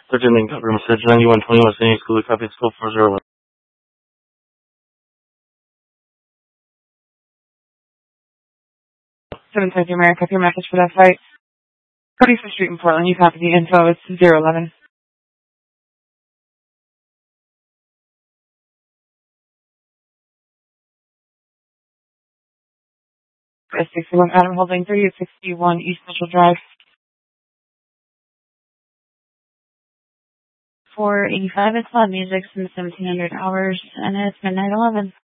13 Link Copy Message 9120 West Indian School, copy school 401. 750 America, your message for that flight. 35th Street in Portland, you copy the info, it's 011. S61 Adam holding 3861 East Mitchell Drive. 485, it's loud music since 1700 hours, and it's midnight 11.